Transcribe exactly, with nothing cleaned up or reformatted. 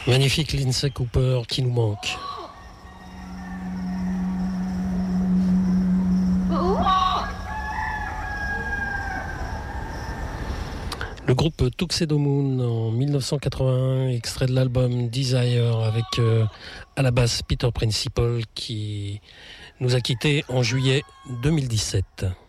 Magnifique Lindsay Cooper qui nous manque. Le groupe Tuxedo Moon en dix-neuf cent quatre-vingt-un, extrait de l'album Desire avec euh, à la basse Peter Principal qui nous a quittés en juillet deux mille dix-sept.